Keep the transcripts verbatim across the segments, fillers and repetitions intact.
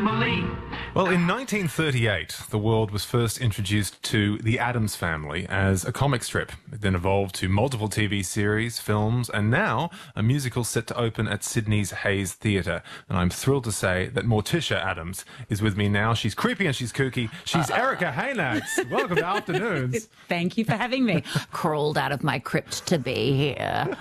family. Well, in nineteen thirty-eight, the world was first introduced to The Addams Family as a comic strip. It then evolved to multiple T V series, films, and now a musical set to open at Sydney's Hayes Theatre. And I'm thrilled to say that Morticia Addams is with me now. She's creepy and she's kooky. She's uh, Erica Haynax. Welcome to Afternoons. Thank you for having me. Crawled out of my crypt to be here.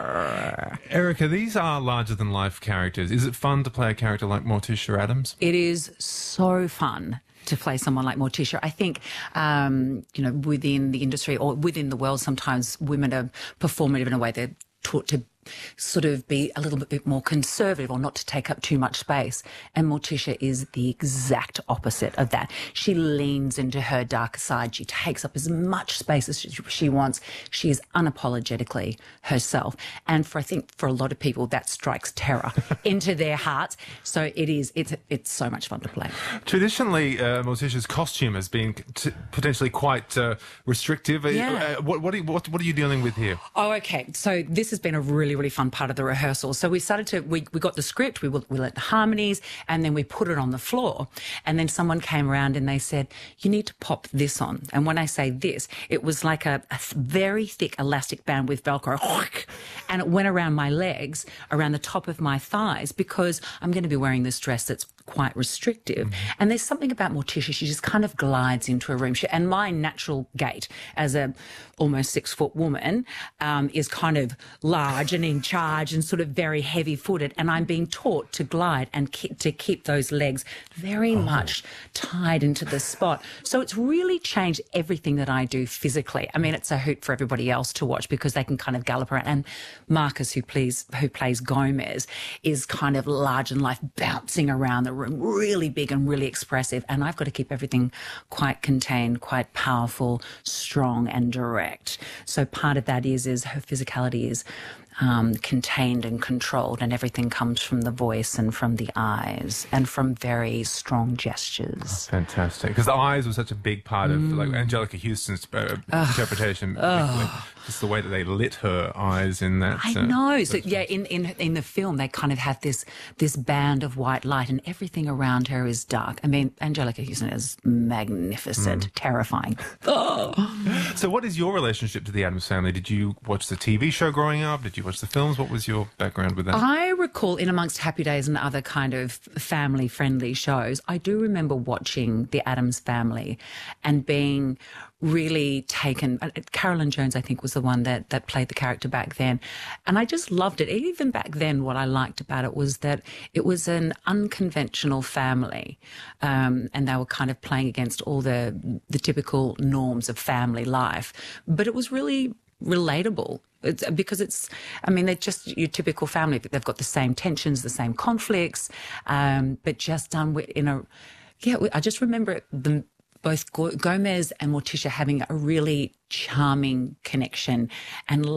Erica, these are larger-than-life characters. Is it fun to play a character like Morticia Addams? It is so fun to play someone like Morticia. I think, um, you know, within the industry or within the world, sometimes women are performative in a way they're taught to sort of be a little bit more conservative or not to take up too much space. And Morticia is the exact opposite of that. She leans into her darker side. She takes up as much space as she wants. She is unapologetically herself. And for, I think, for a lot of people, that strikes terror into their hearts. So it is, it's, it's so much fun to play. Traditionally, uh, Morticia's costume has been t potentially quite uh, restrictive. Yeah. Uh, what, what, are you, what, what are you dealing with here? Oh, okay. So this has been a really, really fun part of the rehearsal. So we started to, we, we got the script, we, we let the harmonies, and then we put it on the floor. And then someone came around and they said, you need to pop this on. And when I say this, it was like a, a very thick elastic band with Velcro. And it went around my legs, around the top of my thighs, because I'm going to be wearing this dress that's quite restrictive. Mm-hmm. And there's something about Morticia, she just kind of glides into a room. She, and my natural gait as a almost six foot woman um, is kind of large and in charge and sort of very heavy footed. And I'm being taught to glide and keep, to keep those legs very oh. much tied into the spot. So it's really changed everything that I do physically. I mean, it's a hoot for everybody else to watch because they can kind of gallop around. And Marcus, who plays, who plays Gomez, is kind of large in life, bouncing around the room, really big and really expressive. And I've got to keep everything quite contained, quite powerful, strong and direct. So part of that is, is her physicality is um, contained and controlled, and everything comes from the voice and from the eyes and from very strong gestures. Oh, fantastic. Because the eyes were such a big part of mm. like Angelica Houston's uh, interpretation. Oh. Just the way that they lit her eyes in that. I uh, know. So yeah, in, in in the film, they kind of have this this band of white light, and everything around her is dark. I mean, Angelica Houston is magnificent, mm. terrifying. Oh. So, what is your relationship to the Addams Family? Did you watch the T V show growing up? Did you watch the films? What was your background with that? I recall, in amongst Happy Days and other kind of family-friendly shows, I do remember watching the Addams Family and being really taken. Carolyn Jones, I think, was the one that, that played the character back then. And I just loved it. Even back then, what I liked about it was that it was an unconventional family. Um, and they were kind of playing against all the, the typical norms of family life. But it was really relatable. It's, because it's, I mean, they're just your typical family. They've got the same tensions, the same conflicts, um, but just done in a, yeah, I just remember them, both Gomez and Morticia having a really charming connection and